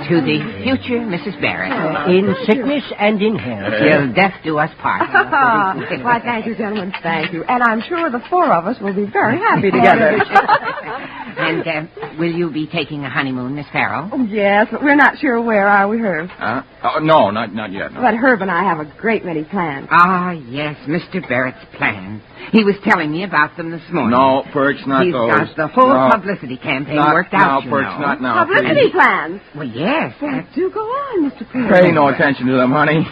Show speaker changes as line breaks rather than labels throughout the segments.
To the future Mrs. Barrett.
In sickness and in health.
Till death do us part.
Why, thank you, gentlemen, thank you. And I'm sure the four of us will be very happy together.
And will you be taking a honeymoon, Miss Farrell?
Oh, yes, but we're not sure where, are we, Herb?
No, not yet. No.
But Herb and I have a great many plans.
Ah, yes, Mr. Barrett's plans. He was telling me about them this morning.
No, Perks, not
He's
those.
got the whole publicity campaign worked out,
No, Perks, not now.
Publicity plans?
Well, yes.
Do go on, Mr. Perks.
Pay no attention to them, honey.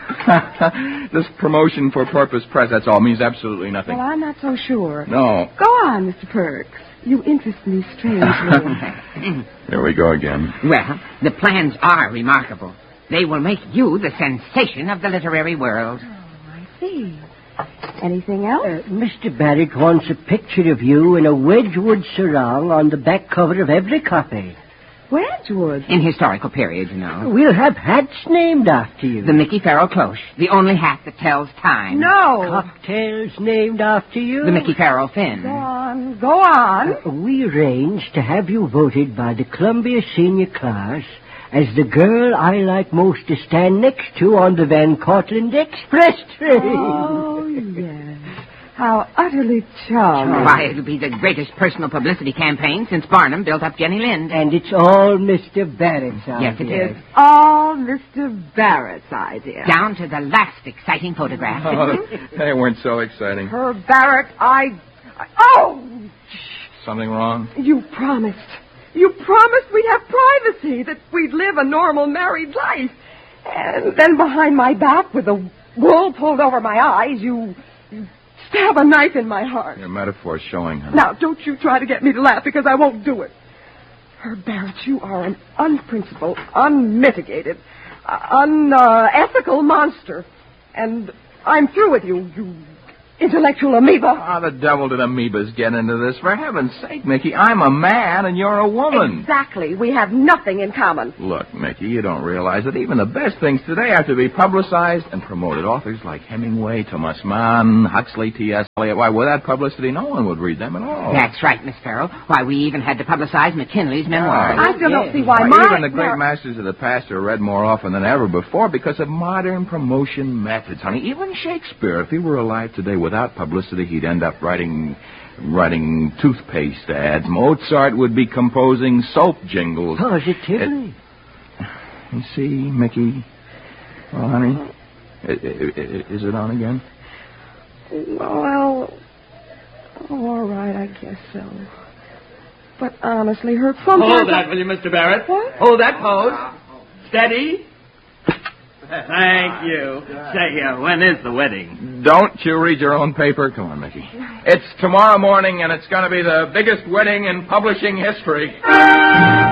This promotion for purpose press, that's all, means absolutely nothing.
Well, I'm not so sure.
No.
Go on, Mr. Perks. You interest me strangely.
Here we go again.
Well, the plans are remarkable. They will make you the sensation of the literary world.
Oh, I see. Anything else?
Mr. Barrett wants a picture of you in a Wedgwood sarong on the back cover of every copy.
Wedgwood?
In historical periods, you know.
We'll have hats named after you.
The Mickey Farrell cloche, the only hat that tells time.
No.
Cocktails named after you.
The Mickey Farrell fin.
Go on. Go on.
We arranged to have you voted by the Columbia Senior Class as the girl I like most to stand next to on the Van Cortlandt Express train.
Oh, yes. How utterly charming.
Why, it'll be the greatest personal publicity campaign since Barnum built up Jenny Lind.
And it's all Mr. Barrett's idea.
Yes, it is.
It's all Mr. Barrett's idea.
Down to the last exciting photograph.
Oh, they weren't so exciting.
Herb Barrett, Oh!
Something wrong?
You promised. You promised we'd have privacy, that we'd live a normal married life. And then behind my back, with the wool pulled over my eyes, you stab a knife in my heart.
Your metaphor's showing, honey.
Now, don't you try to get me to laugh, because I won't do it. Herb Barrett, you are an unprincipled, unmitigated, unethical monster. And I'm through with you, you intellectual amoeba.
How the devil did amoebas get into this? For heaven's sake, Mickey, I'm a man and you're a woman.
Exactly. We have nothing in common.
Look, Mickey, you don't realize that even the best things today have to be publicized and promoted. Authors like Hemingway, Thomas Mann, Huxley, T.S. Eliot. Why, without publicity, no one would read them at all.
That's right, Miss Farrell. Why, we even had to publicize McKinley's memoirs.
I still don't see why
Even the great masters of the past are read more often than ever before because of modern promotion methods, honey. Even Shakespeare, if he were alive today without publicity, he'd end up writing toothpaste ads. Mozart would be composing soap jingles.
Positively.
You see, Mickey? Well, honey, is it on again?
Well, all right, I guess so. But honestly, Herb, sometimes...
Hold that, will you, Mr. Barrett?
What?
Hold that pose. Steady. Thank you. Say, when is the wedding?
Don't you read your own paper? Come on, Mickey. It's tomorrow morning, and it's going to be the biggest wedding in publishing history.